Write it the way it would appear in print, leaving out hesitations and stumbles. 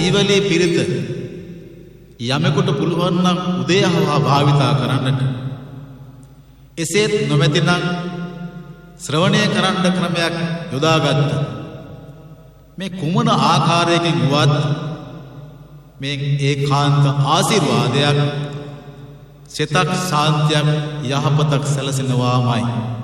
ඊවලේ පිරිත යමෙකුට පුළුවන් නම් උදේහවා භාවිතා කරන්නට. එසේත් නොමැතිනම් ශ්‍රවණය කරන්න ක්‍රමයක් යොදාගත්ත. මේ කුමන ආකාරයකින් වුවත් මේ ඒකාන්ත ආශිර්වාදයක්, සිතක් ශාන්තියක්, යහපතක් සැලසෙනවාමයි.